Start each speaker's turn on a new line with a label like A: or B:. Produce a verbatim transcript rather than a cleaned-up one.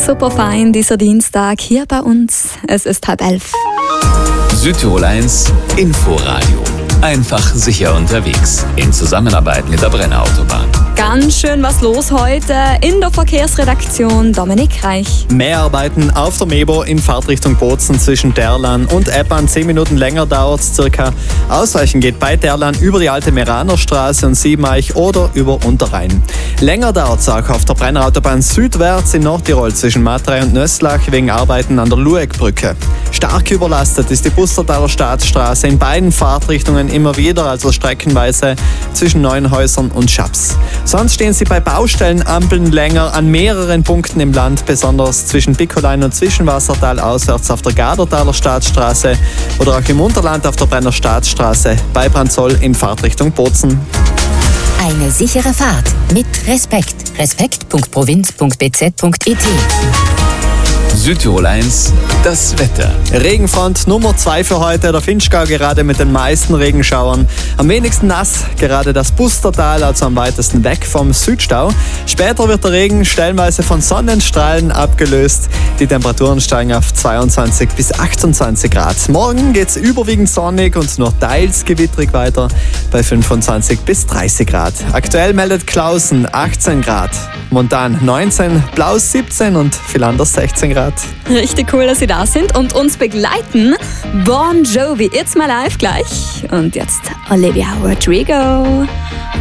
A: super fein dieser Dienstag hier bei uns. Es ist halb elf.
B: Südtirol eins Inforadio. Einfach sicher unterwegs. In Zusammenarbeit mit der Brenner Autobahn.
A: Ganz schön was los heute in der Verkehrsredaktion. Dominik Reich.
C: Mehrarbeiten auf der Mebo in Fahrtrichtung Bozen zwischen Derlan und Eppan. Zehn Minuten länger dauert es circa. Ausweichen geht bei Derlan über die alte Meranerstraße und Siebeneich oder über Unterrhein. Länger dauert es auch auf der Brenner Autobahn südwärts in Nordtirol zwischen Matrei und Nösslach wegen Arbeiten an der Lueckbrücke. Stark überlastet ist die Pustertaler Staatsstraße in beiden Fahrtrichtungen immer wieder, also streckenweise zwischen Neuenhäusern und Schaps. Sonst stehen sie bei Baustellenampeln länger an mehreren Punkten im Land, besonders zwischen Bickolein und Zwischenwassertal auswärts auf der Gadertaler Staatsstraße oder auch im Unterland auf der Brenner Staatsstraße bei Branzoll in Fahrtrichtung Bozen.
D: Eine sichere Fahrt mit Respekt. respekt punkt provinz punkt b z punkt i t.
B: Südtirol eins, das Wetter.
C: Regenfront Nummer zwei für heute. Der Vinschgau gerade mit den meisten Regenschauern. Am wenigsten nass gerade das Pustertal, also am weitesten weg vom Südstau. Später wird der Regen stellenweise von Sonnenstrahlen abgelöst. Die Temperaturen steigen auf zweiundzwanzig bis achtundzwanzig Grad. Morgen geht es überwiegend sonnig und nur teils gewittrig weiter bei fünfundzwanzig bis dreißig Grad. Aktuell meldet Klausen achtzehn Grad, Montan neunzehn, Blaus siebzehn und Villander sechzehn Grad.
A: Richtig cool, dass Sie da sind und uns begleiten. Bon Jovi, It's My Life gleich. Und jetzt Olivia Rodrigo.